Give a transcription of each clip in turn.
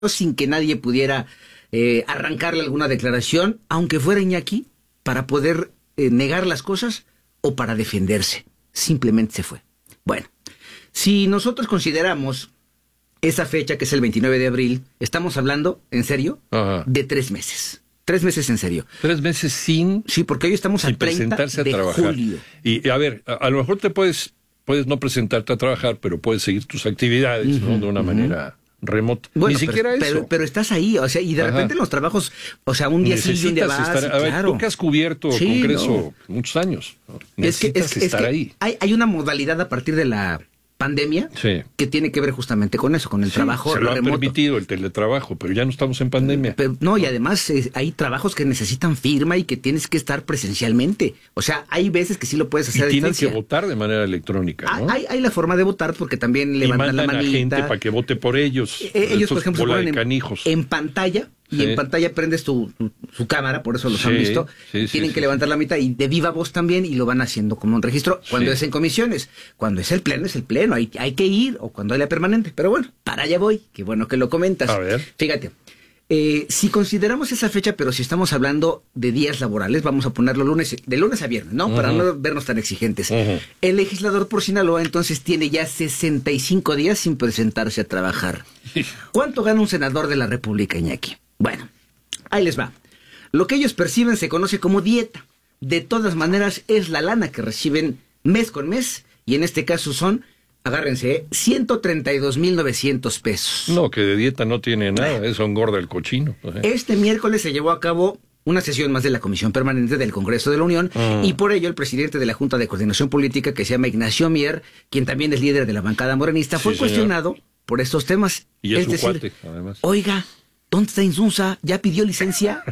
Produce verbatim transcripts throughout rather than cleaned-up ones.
sin que nadie pudiera eh, arrancarle alguna declaración, aunque fuera Iñaki, para poder eh, negar las cosas o para defenderse. Simplemente se fue. Bueno, si nosotros consideramos esa fecha, que es el veintinueve de abril, estamos hablando, en serio, Ajá. de tres meses. Tres meses en serio. Tres meses sin... Sí, porque hoy estamos sin a treinta presentarse a de trabajar. julio. Y a ver, a, a lo mejor te puedes, puedes no presentarte a trabajar, pero puedes seguir tus actividades, uh-huh, ¿no? De una uh-huh. manera remota. Bueno, Ni pero, siquiera pero, eso. Pero estás ahí, o sea, y de Ajá. repente en los trabajos, o sea, un día sí y un día vas. Estar, a ver, claro. tú que has cubierto sí, Congreso no. muchos años, ¿no? Necesitas es que, es, estar es que ahí. Hay, hay una modalidad a partir de la pandemia sí. que tiene que ver justamente con eso, con el sí, trabajo se lo remoto. han permitido el teletrabajo, pero ya no estamos en pandemia. Pero, no, y además eh, hay trabajos que necesitan firma y que tienes que estar presencialmente. O sea, hay veces que sí lo puedes hacer y a tienen distancia. que votar de manera electrónica, ¿no? Hay, hay la forma de votar porque también levantan la manita. Y mandan a gente para que vote por ellos. Eh, ellos, por ejemplo, se ponen en, canijos. en pantalla y sí. en pantalla prendes tu, tu, su cámara, por eso los sí, han visto. Sí, Tienen sí, que sí, levantar sí. la mitad y de viva voz también y lo van haciendo como un registro cuando sí. es en comisiones. Cuando es el pleno, es el pleno. Hay, hay que ir o cuando hay la permanente. Pero bueno, para allá voy. Qué bueno que lo comentas. A ver. Fíjate. Eh, si consideramos esa fecha, pero si estamos hablando de días laborales, vamos a ponerlo lunes, de lunes a viernes, ¿no? Uh-huh. Para no vernos tan exigentes. Uh-huh. El legislador por Sinaloa entonces tiene ya sesenta y cinco días sin presentarse a trabajar. ¿Cuánto gana un senador de la República, Iñaki? Bueno, ahí les va. Lo que ellos perciben se conoce como dieta. De todas maneras, es la lana que reciben mes con mes, y en este caso son... Agárrense, ¿eh? ciento treinta y dos mil novecientos pesos. No, que de dieta no tiene nada, eso engorda el cochino. Este miércoles se llevó a cabo una sesión más de la Comisión Permanente del Congreso de la Unión, mm. y por ello el presidente de la Junta de Coordinación Política, que se llama Ignacio Mier, quien también es líder de la bancada morenista, fue sí, cuestionado por estos temas. Y es, es su decir, cuate, además. Oiga, ¿dónde está Insunza? ¿Ya pidió licencia?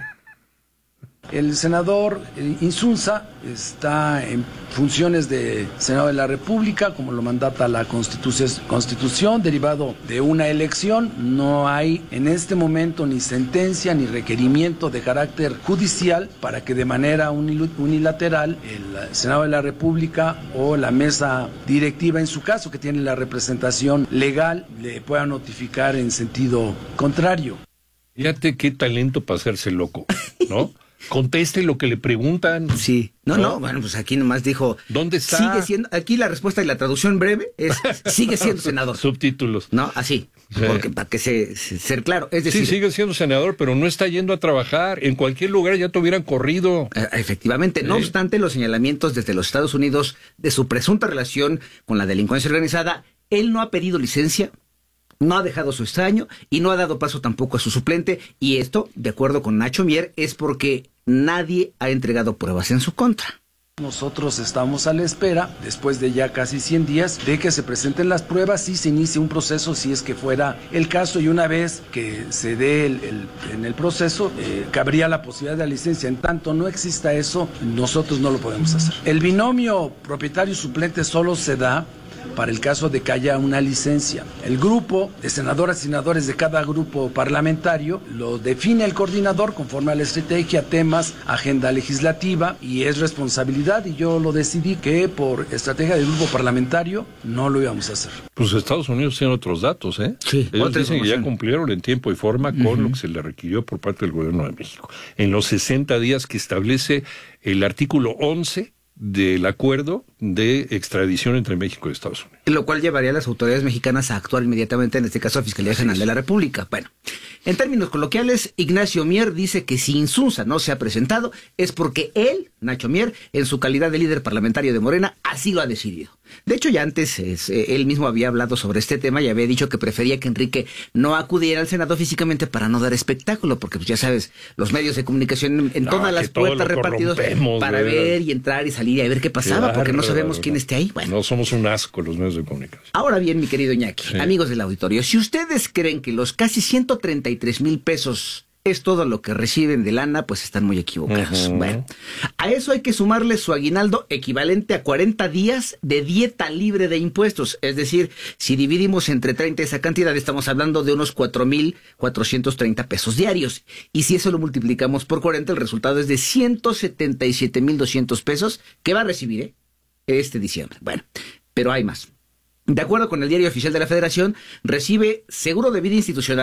El senador Insunza está en funciones de Senado de la República, como lo mandata la Constitución, derivado de una elección. No hay en este momento ni sentencia ni requerimiento de carácter judicial para que de manera unilateral el Senado de la República o la mesa directiva, en su caso, que tiene la representación legal, le pueda notificar en sentido contrario. Fíjate qué talento para hacerse loco, ¿no? Conteste lo que le preguntan. Sí. No, no, no, bueno, pues aquí nomás dijo... ¿Dónde está? Sigue siendo... Aquí la respuesta y la traducción breve es... Sigue siendo senador. Subtítulos. No, así. Sí. Porque para que se, se, ser claro. Es decir... Sí, sigue siendo senador, pero no está yendo a trabajar. En cualquier lugar ya te hubieran corrido. Eh, efectivamente. Sí. No obstante, los señalamientos desde los Estados Unidos de su presunta relación con la delincuencia organizada, él no ha pedido licencia, no ha dejado su escaño y no ha dado paso tampoco a su suplente. Y esto, de acuerdo con Nacho Mier, es porque nadie ha entregado pruebas en su contra. Nosotros estamos a la espera, después de ya casi cien días, de que se presenten las pruebas y se inicie un proceso, si es que fuera el caso. Y una vez que se dé el, el, en el proceso, eh, cabría la posibilidad de la licencia. En tanto no exista eso, nosotros no lo podemos hacer. El binomio propietario-suplente solo se da para el caso de que haya una licencia. El grupo de senadoras y senadores de cada grupo parlamentario lo define el coordinador conforme a la estrategia, temas, agenda legislativa, y es responsabilidad, y yo lo decidí que por estrategia del grupo parlamentario no lo íbamos a hacer. Pues Estados Unidos tiene otros datos, ¿eh? Sí. Ellos dicen que ya cumplieron en tiempo y forma con uh-huh. lo que se le requirió por parte del gobierno de México. En los sesenta días que establece el artículo once del acuerdo de extradición entre México y Estados Unidos. Lo cual llevaría a las autoridades mexicanas a actuar inmediatamente, en este caso a Fiscalía General de la República. Bueno, en términos coloquiales, Ignacio Mier dice que si Insunza no se ha presentado es porque él, Nacho Mier, en su calidad de líder parlamentario de Morena, así lo ha decidido. De hecho, ya antes es, eh, él mismo había hablado sobre este tema y había dicho que prefería que Enrique no acudiera al Senado físicamente para no dar espectáculo, porque pues ya sabes, los medios de comunicación en, en no, todas las puertas repartidos para ver, ver y entrar y salir y a ver qué pasaba, claro, porque no sabemos claro, quién esté ahí. Bueno, no somos un asco los medios de comunicación. Ahora bien, mi querido Iñaki, sí. amigos del auditorio, si ustedes creen que los casi ciento treinta y tres mil pesos es todo lo que reciben de lana, pues están muy equivocados. Uh-huh. Bueno, a eso hay que sumarle su aguinaldo equivalente a cuarenta días de dieta libre de impuestos. Es decir, si dividimos entre treinta esa cantidad, estamos hablando de unos cuatro mil cuatrocientos treinta pesos diarios. Y si eso lo multiplicamos por cuarenta, el resultado es de ciento setenta y siete mil doscientos pesos que va a recibir ¿eh? este diciembre. Bueno, pero hay más. De acuerdo con el Diario Oficial de la Federación, recibe seguro de vida institucional,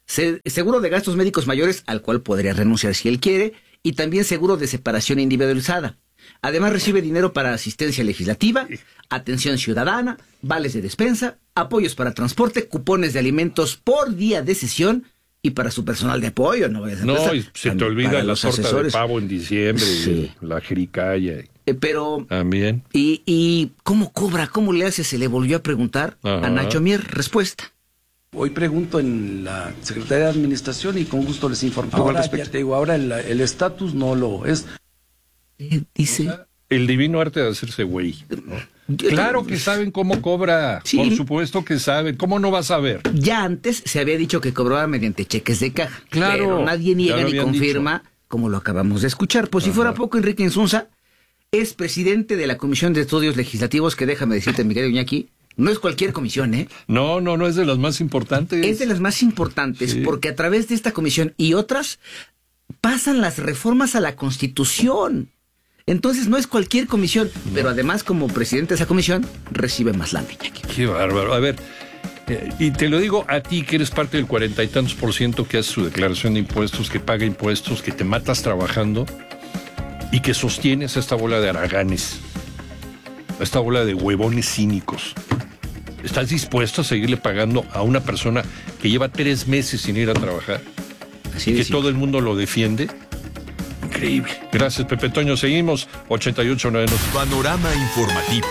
Se- seguro de gastos médicos mayores al cual podría renunciar si él quiere, y también seguro de separación individualizada. Además recibe dinero para asistencia legislativa, atención ciudadana, vales de despensa, apoyos para transporte, cupones de alimentos por día de sesión y para su personal de apoyo. No, vayas a No, pensar, y se te también olvida para la los torta de asesores. pavo en diciembre, Sí. y la jericaya. Eh, pero, También. ¿y, ¿y cómo cobra? ¿Cómo le hace? Se le volvió a preguntar Ajá. a Nacho Mier. Respuesta. Hoy pregunto en la Secretaría de Administración y con gusto les informo. ¿Cómo al Ahora, respecto? ya te digo, ahora el el estatus no lo es. Eh, dice... El divino arte de hacerse güey. Claro que saben cómo cobra. Sí. Por supuesto que saben. ¿Cómo no vas a saber? Ya antes se había dicho que cobraba mediante cheques de caja. Claro, Pero nadie ya niega lo ni habían confirma, como lo acabamos de escuchar. Por si fuera poco, Enrique Insunza es presidente de la Comisión de Estudios Legislativos, que déjame decirte, Miguel Iñaki, no es cualquier comisión, ¿eh? No, no, no es de las más importantes. Es de las más importantes, Sí. porque a través de esta comisión y otras pasan las reformas a la Constitución. Entonces no es cualquier comisión, pero además como presidente de esa comisión recibe más lana, Iñaki. Qué bárbaro. A ver, eh, y te lo digo a ti que eres parte del cuarenta y tantos por ciento que hace su declaración de impuestos, que paga impuestos, que te matas trabajando y que sostienes a esta bola de haraganes, a esta bola de huevones cínicos. ¿Estás dispuesto a seguirle pagando a una persona que lleva tres meses sin ir a trabajar Así y de que simple. todo el mundo lo defiende? Increíble. Gracias, Pepe Toño. Seguimos. ochenta y ocho nueve. Panorama informativo.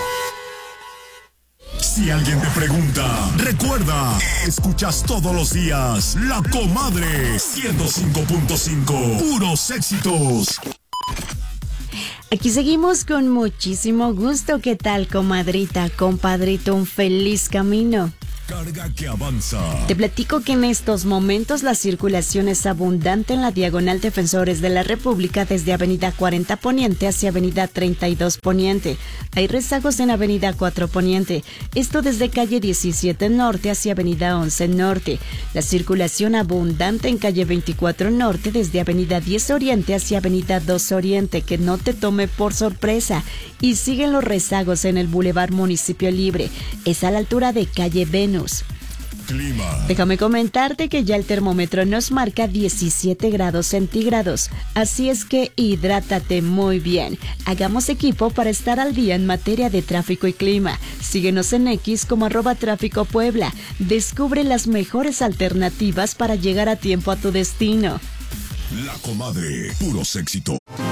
Si alguien te pregunta, recuerda, escuchas todos los días La Comadre ciento cinco punto cinco, puros éxitos. Aquí seguimos con muchísimo gusto. ¿Qué tal, comadrita, compadrito? Un feliz camino. Carga que avanza. Te platico que en estos momentos la circulación es abundante en la diagonal Defensores de la República desde Avenida cuarenta Poniente hacia Avenida treinta y dos Poniente. Hay rezagos en Avenida cuatro Poniente. Esto desde calle diecisiete Norte hacia Avenida once Norte. La circulación abundante en calle veinticuatro Norte desde Avenida diez Oriente hacia Avenida dos Oriente. Que no te tome por sorpresa. Y siguen los rezagos en el Boulevard Municipio Libre. Es a la altura de calle Venus. Clima. Déjame comentarte que ya el termómetro nos marca diecisiete grados centígrados, así es que hidrátate muy bien. Hagamos equipo para estar al día en materia de tráfico y clima. Síguenos en X como arroba tráfico Puebla. Descubre las mejores alternativas para llegar a tiempo a tu destino. La Comadre, puros éxitos.